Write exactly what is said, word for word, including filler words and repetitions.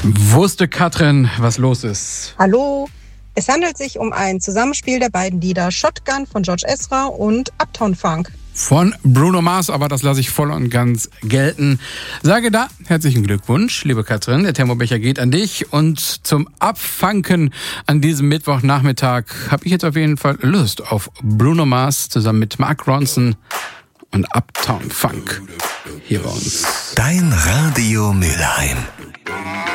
Wusste Katrin, was los ist? Hallo, es handelt sich um ein Zusammenspiel der beiden Lieder Shotgun von George Ezra und Uptown Funk von Bruno Mars, aber das lasse ich voll und ganz gelten. Sage da herzlichen Glückwunsch, liebe Katrin. Der Thermobecher geht an dich. Und zum Abfanken an diesem Mittwochnachmittag habe ich jetzt auf jeden Fall Lust auf Bruno Mars zusammen mit Mark Ronson und Uptown Funk hier bei uns. Dein Radio Mülheim.